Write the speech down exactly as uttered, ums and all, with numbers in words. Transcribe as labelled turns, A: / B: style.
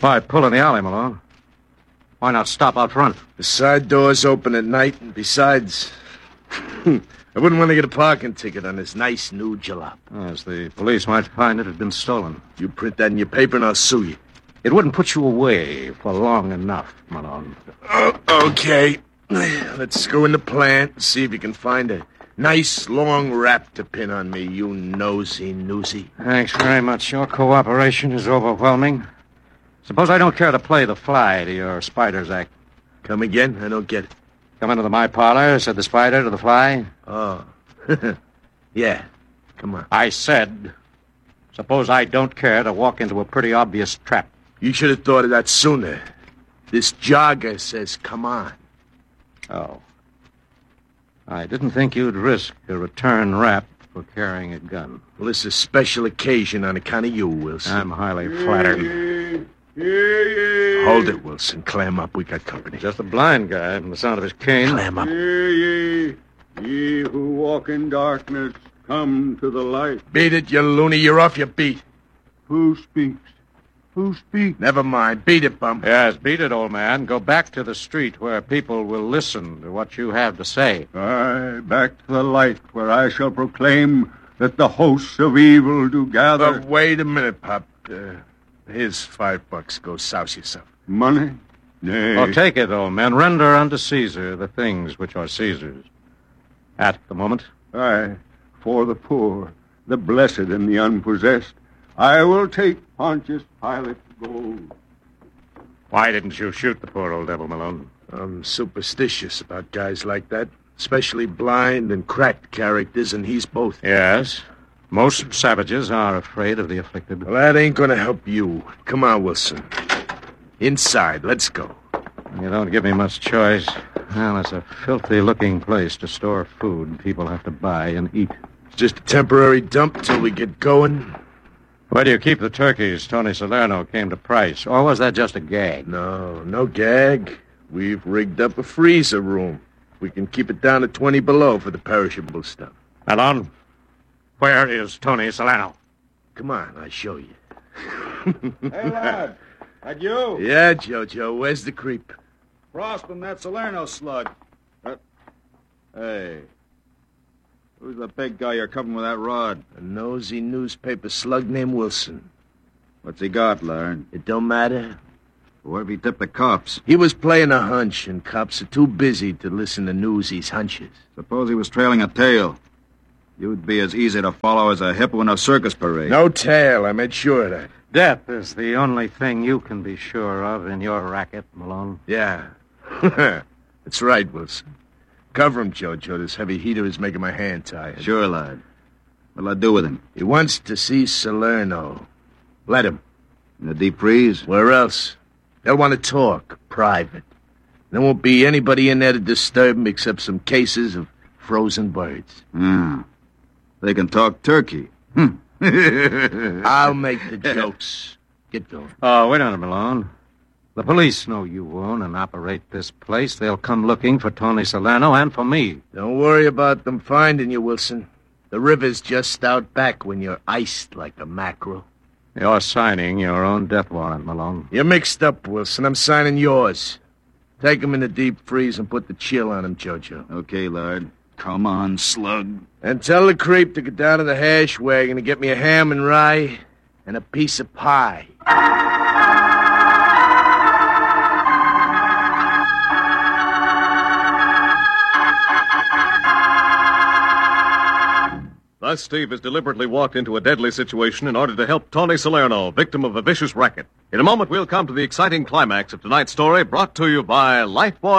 A: Why pull in the alley, Malone? Why not stop out front?
B: The side door's open at night, and besides, I wouldn't want to get a parking ticket on this nice new jalop.
A: Yes, the police might find it had been stolen.
B: You print that in your paper, and I'll sue you.
A: It wouldn't put you away for long enough, Malone.
B: Oh, okay. Let's go in the plant and see if you can find a nice long wrap to pin on me, you nosy newsy.
A: Thanks very much. Your cooperation is overwhelming. Suppose I don't care to play the fly to your spider's act.
B: Come again? I don't get it.
A: Come into the my parlor, said the spider to the fly.
B: Oh. Yeah. Come on.
A: I said, suppose I don't care to walk into a pretty obvious trap.
B: You should have thought of that sooner. This jogger says, come on.
A: Oh. I didn't think you'd risk a return rap for carrying a gun.
B: Well, this is a special occasion on account of you, Wilson.
A: I'm highly flattered.
B: Hold it, Wilson. Clam up. We got company.
A: Just a blind guy from the sound of his cane.
B: Clam up.
C: Hear ye, ye who walk in darkness, come to the light.
B: Beat it, you loony. You're off your beat.
C: Who speaks? Who speaks?
B: Never mind. Beat it, bum.
A: Yes, beat it, old man. Go back to the street where people will listen to what you have to say.
C: Aye, back to the light where I shall proclaim that the hosts of evil do gather.
B: Uh, wait a minute, Pop. Uh, here's five bucks. Go souse yourself.
C: Money? Nay.
A: Oh, take it, old man. Render unto Caesar the things which are Caesar's. At the moment.
C: Aye, for the poor, the blessed, and the unpossessed, I will take Pontius Pilate's gold.
A: Why didn't you shoot the poor old devil, Malone?
B: I'm superstitious about guys like that, especially blind and cracked characters, and he's both.
A: Yes. Most savages are afraid of the afflicted.
B: Well, that ain't gonna help you. Come on, Wilson. Inside. Let's go.
A: You don't give me much choice. Well, it's a filthy-looking place to store food people have to buy and eat.
B: It's just a temporary dump till we get going.
A: Where do you keep the turkeys Tony Salerno came to price? Or was that just a gag?
B: No, no gag. We've rigged up a freezer room. We can keep it down to twenty below for the perishable stuff.
A: Alon, where is Tony Salerno?
B: Come on, I'll show you.
C: Hey, lad. That you?
B: Yeah, Jojo. Where's the creep?
C: Frost and that Salerno slug. Uh, hey. Who's the big guy you're covering with that rod?
B: A nosy newspaper slug named Wilson.
C: What's he got, Lern?
B: It don't matter.
C: What if he tipped the cops?
B: He was playing a hunch, and cops are too busy to listen to Newsy's hunches.
C: Suppose he was trailing a tail. You'd be as easy to follow as a hippo in a circus parade.
B: No tail. I made sure of that.
A: Death is the only thing you can be sure of in your racket, Malone.
B: Yeah. That's right, Wilson. Cover him, Jojo. This heavy heater is making my hand tired.
C: Sure, lad. What'll I do with him?
B: He wants to see Salerno. Let him.
C: In the deep freeze?
B: Where else? They'll want to talk, private. There won't be anybody in there to disturb him except some cases of frozen birds.
C: Hmm. They can talk turkey. Hmm.
B: I'll make the jokes. Get going.
A: Oh, wait a minute, Malone. The police know you own and operate this place. They'll come looking for Tony Salerno and for me.
B: Don't worry about them finding you, Wilson. The river's just out back when you're iced like a mackerel.
A: You're signing your own death warrant, Malone.
B: You're mixed up, Wilson. I'm signing yours. Take him in the deep freeze and put the chill on him, Jojo.
C: Okay, lad. Come on, slug.
B: And tell the creep to get down to the hash wagon and get me a ham and rye and a piece of pie.
D: Thus, Steve has deliberately walked into a deadly situation in order to help Tony Salerno, victim of a vicious racket. In a moment, we'll come to the exciting climax of tonight's story, brought to you by Lifebuoy